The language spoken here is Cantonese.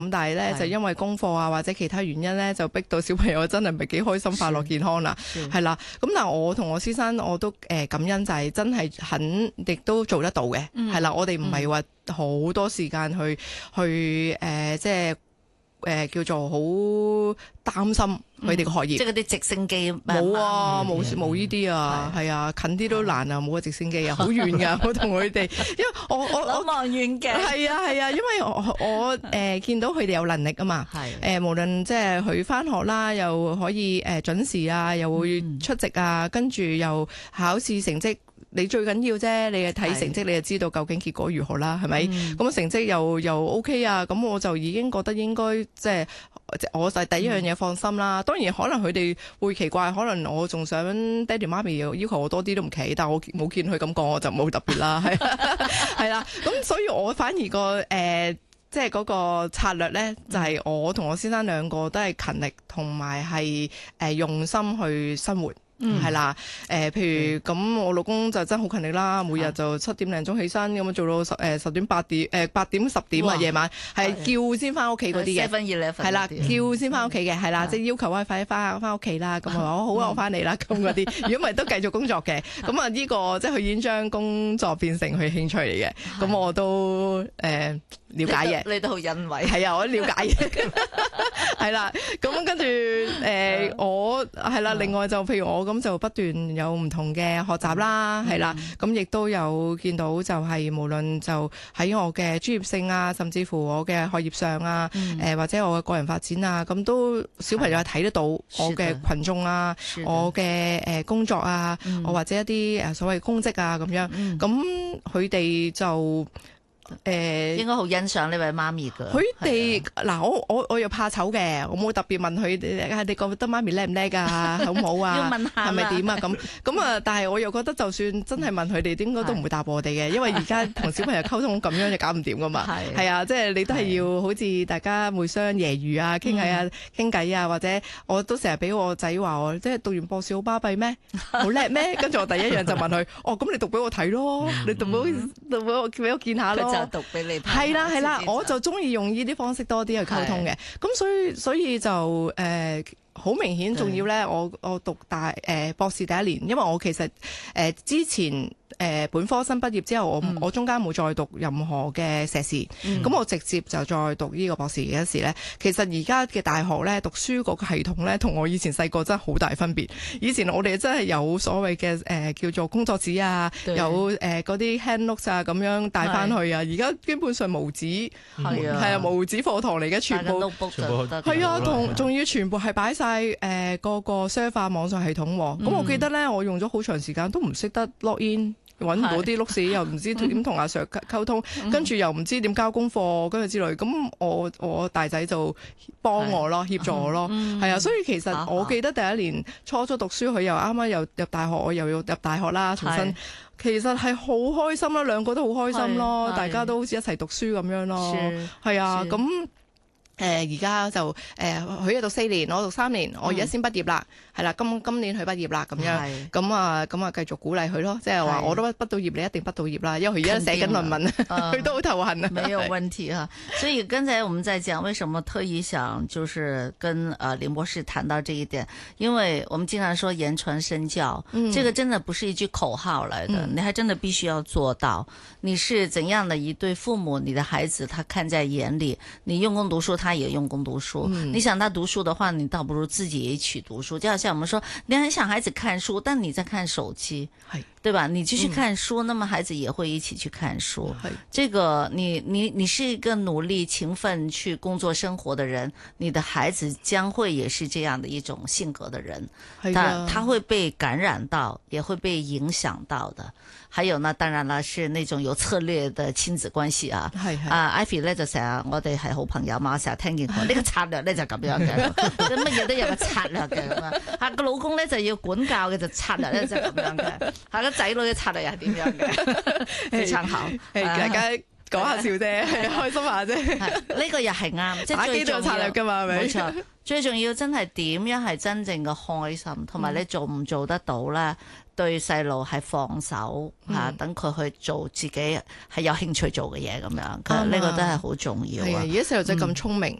咁但係咧就因為功課啊或者其他原因咧，就逼到小朋友真係唔係幾開心、快樂、健康啦，係啦。咁但係我同我先生我都感恩就係真係肯，亦都做得到嘅，係啦。我哋唔係話好多時間去即係叫做好擔心佢哋嘅學業， 即係嗰啲直升機冇啊，冇呢啲啊，係啊，近啲都難啊，冇個直升機啊，好遠噶，我同佢哋，因為我望遠鏡， 係啊，因為我見到佢哋有能力啊嘛，無論即係佢返學啦，又可以準時啊，又會出席啊，跟住又考試成績。你最緊要啫，你睇成績你就知道究竟結果如何啦，係咪？咁成績又 OK 啊，咁我就已經覺得應該即係我就第一樣嘢放心啦。當然可能佢哋會奇怪，可能我仲想爹哋媽咪要求我多啲都唔奇，但我冇見佢咁講，我就冇特別啦，係啦。咁所以我反而個即係嗰個策略咧，就係我同我先生兩個都係勤力同埋係用心去生活。係啦，譬如咁，我老公就真係好勤力啦，每日就7點零鐘起身，咁樣做到10點8點10點啊，夜晚係叫先翻屋企嗰啲嘅，係啦，叫先翻屋企嘅，係啦，即係要求快啲翻屋企啦，咁啊，好啊，我翻嚟啦，咁嗰啲，如果唔係都繼續工作嘅，咁啊呢個即係佢已經將工作變成佢興趣嚟嘅，咁我都了解嘅， 你都好欣慰， 係啊，我都了解嘅，係啦，咁跟住我係啦，另外就譬如我咁就不斷有唔同嘅學習啦，係啦，咁亦都有見到就係無論就喺我嘅專業性啊，甚至乎我嘅學業上啊，或者我嘅個人發展啊，咁都小朋友睇得到我嘅群眾啊，我嘅工作啊，我或者一啲所謂公職啊咁樣，咁佢哋就應該好欣賞呢位媽咪噶。 佢哋嗱，我又怕醜嘅，我冇特別問佢哋，你覺得媽咪叻唔叻啊？好唔好啊？ 要問下係咪點啊？咁啊，但係我又覺得就算真係問佢哋，應該都唔會答我哋嘅，因為而家同小朋友溝通咁樣就搞唔掂噶嘛。係啊，即係你都係要好似大家互相揶揄啊、傾偈啊，或者我都成日俾我仔話我，即係讀完博士好巴閉咩？好叻咩？跟住我第一樣就問佢，咁你讀俾我睇咯，你讀俾我見下咯。 讀俾你睇， 係啦，我就中意用呢啲方式多啲去溝通嘅，咁所以就好明顯仲要咧，我讀博士第一年，因為我其實之前本科生畢業之後，我中間冇再讀任何嘅碩士，咁我直接就再讀呢個博士嘅時咧，其實而家嘅大學咧讀書個系統咧，同我以前細個真係好大分別。以前我哋真係有所謂嘅叫做工作紙啊，有嗰啲 hand notes 啊咁樣帶翻去啊，而家基本上無紙係啊無紙課堂嚟嘅，全部係啊，仲要全部係擺晒個 server 網上系統。咁我記得咧，我用咗好長時間都唔識得 log in。揾唔到啲碌屎，又唔知點同阿 Sir 溝通，跟住又唔知點交功課，跟住之類。咁我大仔就幫我咯，協助我咯，係啊。所以其實我記得第一年初讀書，佢又啱啱又入大學，我又要入大學啦，重新。其實係好開心啦，兩個都好開心咯，大家都好似一齊讀書咁樣咯，係啊，咁。而家就佢讀4年，我讀3年，我而家先畢業啦，係啦，今年佢畢業啦，咁樣，咁啊繼續鼓勵佢咯，即係話我都畢到業，你一定畢到業啦，因為佢而家寫緊論文，佢都好頭痕啊。 沒有問題啊，所以剛才我們在講為什麼特意想就是跟林博士談到這一點，因為我們經常說言傳身教，這個真的不是一句口號來的，你還真的必須要做到。你是怎樣的一對父母，你的孩子他看在眼裏，你用功讀書，他也用功讀書。你想他讀書的話，你倒不如自己也一起讀書。就好像我們說，你很想孩子看書，但你在看手機，對吧？你繼續看書，那麼孩子也會一起去看書。這個你是一個努力勤奮去工作生活的人，你的孩子將會也是這樣的一種性格的人，他會被感染到，也會被影響到的。還有呢，當然啦，是那種有策略的親子關係啊。Ivy 咧就成日我哋係好朋友嘛，成日聽見佢呢個策略咧就咁樣嘅，乜嘢都有個策略嘅咁樣。嚇個老公咧就要管教嘅，就策略咧就咁樣嘅。嚇個仔女嘅策略又係點樣嘅？非常好， 大家講下笑啫，係開心下啫。 呢個又係啱，即係打機都有策略㗎嘛，係咪？ 冇錯，最重要真係點樣係真正嘅開心，同埋你做唔做得到咧？對細路係放手嚇，等佢去做自己係有興趣做嘅嘢咁樣，呢個都係好重要啊！ 而家細路仔咁聰明，